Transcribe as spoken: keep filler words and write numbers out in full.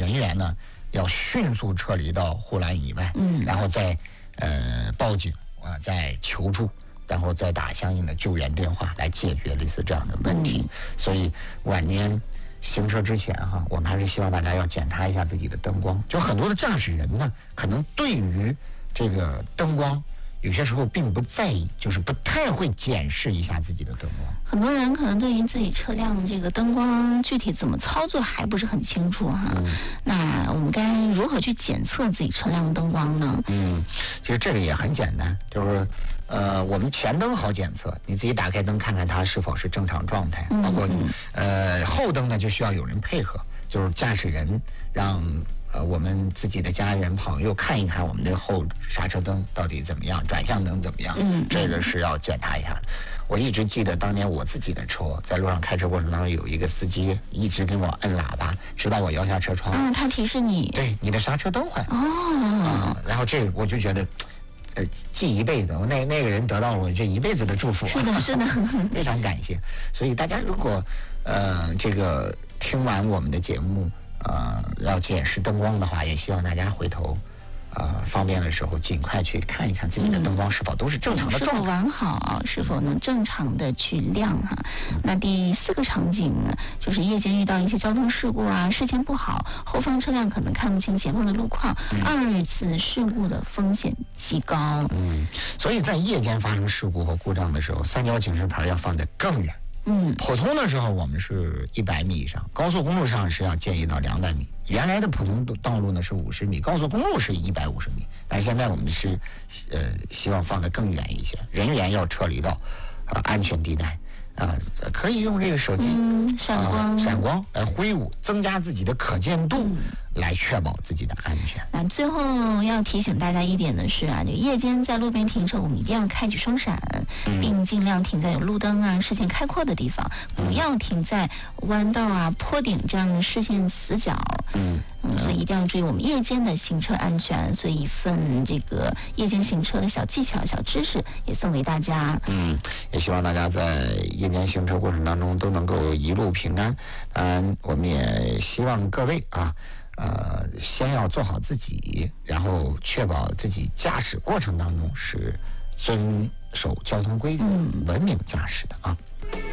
人员呢要迅速撤离到护栏以外，嗯，然后再呃报警啊，再求助，然后再打相应的救援电话来解决类似这样的问题。嗯、所以晚年行车之前哈，我们还是希望大家要检查一下自己的灯光。就很多的驾驶人呢，可能对于这个灯光有些时候并不在意，就是不太会检视一下自己的灯光。 很多人可能对于自己车辆这个灯光具体怎么操作还不是很清楚哈。嗯、那我们该如何去检测自己车辆的灯光呢？ 嗯，其实这个也很简单，就是呃，我们前灯好检测，你自己打开灯看看它是否是正常状态，包括你呃后灯呢就需要有人配合，就是驾驶人让。呃，我们自己的家人朋友看一看我们的后刹车灯到底怎么样，转向灯怎么样，嗯，这个是要检查一下的。我一直记得当年我自己的车在路上开车过程当中，有一个司机一直跟我摁喇叭，直到我摇下车窗， 嗯，他提示你， 对，你的刹车灯坏了， 哦， 啊，然后这我就觉得，呃，记一辈子，那那个人得到了我这一辈子的祝福， 是的，是的， 非常感谢。所以大家如果呃这个听完我们的节目。呃，要检视灯光的话，也希望大家回头，呃，方便的时候尽快去看一看自己的灯光是否都是正常的状态， 是否完好，是否能正常的去亮哈。嗯、那第四个场景呢，就是夜间遇到一些交通事故啊，视线不好，后方车辆可能看不清前方的路况，嗯、二次事故的风险极高。 嗯，所以在夜间发生事故和故障的时候，三角警示牌要放得更远。嗯，普通的时候我们是一百米以上，高速公路上是要建议到两百米。原来的普通道路呢是五十米，高速公路是一百五十米，但是现在我们是呃希望放得更远一些，人员要撤离到啊、呃、安全地带啊、呃，可以用这个手机、 嗯、闪光、 呃、闪光来挥舞，增加自己的可见度。嗯，来确保自己的安全。 那最后要提醒大家一点的是啊，就夜间在路边停车，我们一定要开启双闪，嗯、并尽量停在有路灯啊、视线开阔的地方，不要停在弯道啊、坡顶这样的视线死角。嗯嗯，所以一定要注意我们夜间的行车安全。所以一份这个夜间行车的小技巧、小知识也送给大家。 嗯，也希望大家在夜间行车过程当中都能够一路平安。当然，我们也希望各位啊。呃，先要做好自己，然后确保自己驾驶过程当中是遵守交通规则、嗯、文明驾驶的啊。